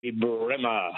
Bremer.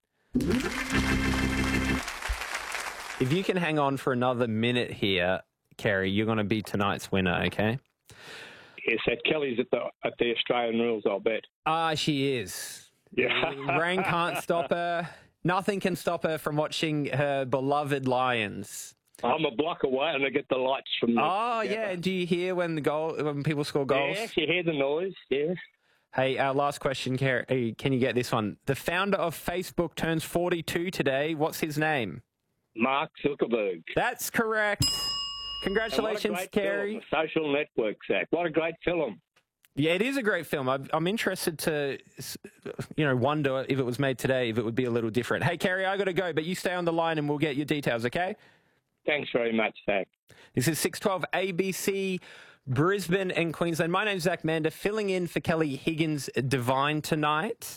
If you can hang on for another minute here, Kerry, you're going to be tonight's winner, okay? Yes, that Kelly's at the Australian rules, I'll bet. She is. Yeah. Rain can't stop her. Nothing can stop her from watching her beloved Lions. I'm a block away and I get the lights from the... Oh, yeah. Do you hear when people score goals? Yes, you hear the noise, yes. Hey, our last question, Kerry. Can you get this one? The founder of Facebook turns 42 today. What's his name? Mark Zuckerberg. That's correct. Congratulations, Kerry. Film, Social Network, Zach. What a great film. Yeah, it is a great film. I'm interested to, wonder if it was made today, if it would be a little different. Hey, Kerry, I got to go, but you stay on the line and we'll get your details, okay? Thanks very much, Zach. This is 612 ABC, Brisbane and Queensland. My name's Zach Mander, filling in for Kelly Higgins Devine tonight.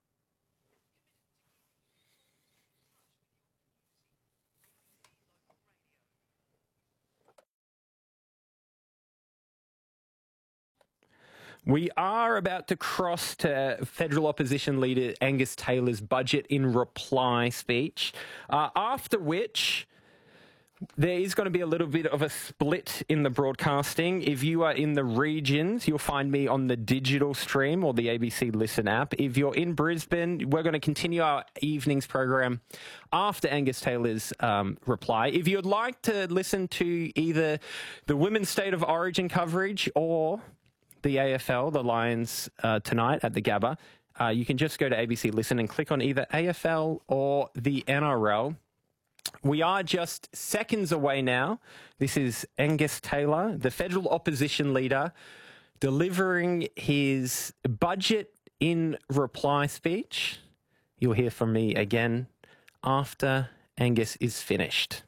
We are about to cross to federal opposition leader Angus Taylor's budget in reply speech, after which there is going to be a little bit of a split in the broadcasting. If you are in the regions, you'll find me on the digital stream or the ABC Listen app. If you're in Brisbane, we're going to continue our evening's program after Angus Taylor's reply. If you'd like to listen to either the Women's State of Origin coverage or the AFL, the Lions, tonight at the Gabba, you can just go to ABC Listen and click on either AFL or the NRL. We are just seconds away now. This is Angus Taylor, the federal opposition leader, delivering his budget in reply speech. You'll hear from me again after Angus is finished.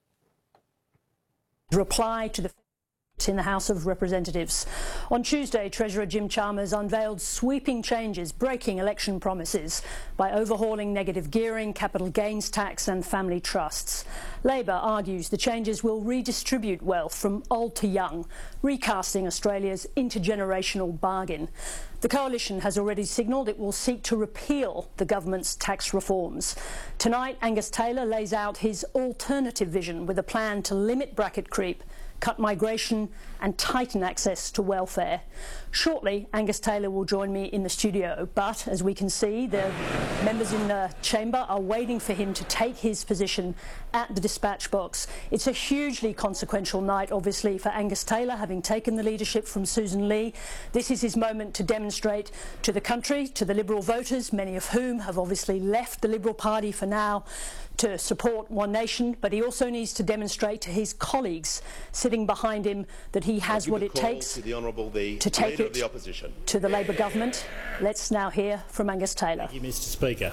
Reply to the in the House of Representatives. On Tuesday, Treasurer Jim Chalmers unveiled sweeping changes breaking election promises by overhauling negative gearing, capital gains tax and family trusts. Labor argues the changes will redistribute wealth from old to young, recasting Australia's intergenerational bargain. The Coalition has already signalled it will seek to repeal the government's tax reforms. Tonight, Angus Taylor lays out his alternative vision with a plan to limit bracket creep, cut migration and tighten access to welfare. Shortly, Angus Taylor will join me in the studio, but as we can see, the members in the chamber are waiting for him to take his position at the dispatch box. It's a hugely consequential night, obviously, for Angus Taylor, having taken the leadership from Susan Lee. This is his moment to demonstrate to the country, to the Liberal voters, many of whom have obviously left the Liberal Party for now, to support One Nation, but he also needs to demonstrate to his colleagues sitting behind him that he has what it takes to take it to the Labor government. Let's now hear from Angus Taylor. Thank you, Mr. Speaker.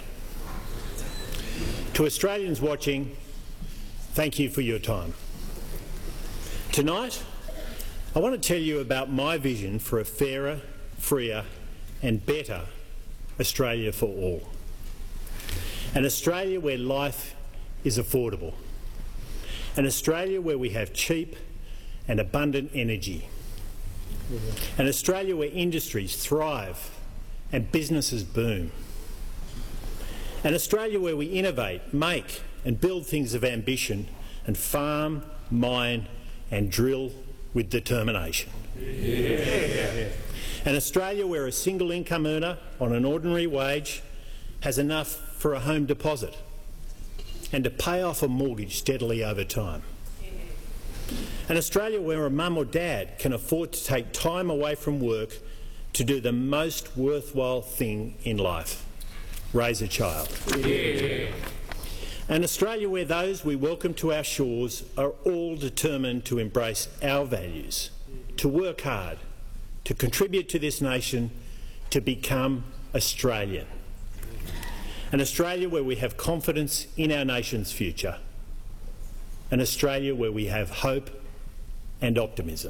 To Australians watching, thank you for your time. Tonight, I want to tell you about my vision for a fairer, freer and better Australia for all. An Australia where life is affordable. An Australia where we have cheap and abundant energy. An Australia where industries thrive and businesses boom. An Australia where we innovate, make and build things of ambition and farm, mine and drill with determination. Yeah. An Australia where a single income earner on an ordinary wage has enough for a home deposit and to pay off a mortgage steadily over time. An Australia where a mum or dad can afford to take time away from work to do the most worthwhile thing in life, raise a child. Yeah. An Australia where those we welcome to our shores are all determined to embrace our values, to work hard, to contribute to this nation, to become Australian. An Australia where we have confidence in our nation's future. An Australia where we have hope and optimism.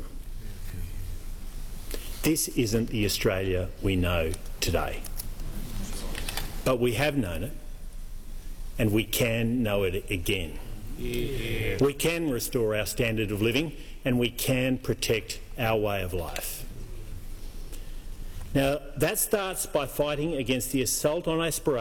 This isn't the Australia we know today. But we have known it, and we can know it again. Yeah. We can restore our standard of living, and we can protect our way of life. Now, that starts by fighting against the assault on aspiration